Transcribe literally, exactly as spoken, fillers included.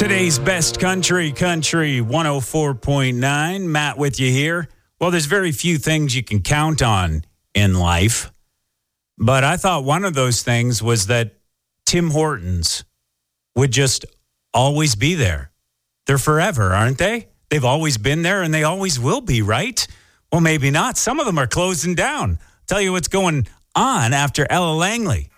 Today's best country, country one oh four point nine. Matt with you here. Well, there's very few things you can count on in life. But I thought one of those things was that Tim Hortons would just always be there. They're forever, aren't they? They've always been there and they always will be, right? Well, maybe not. Some of them are closing down. Tell you what's going on after Ella Langley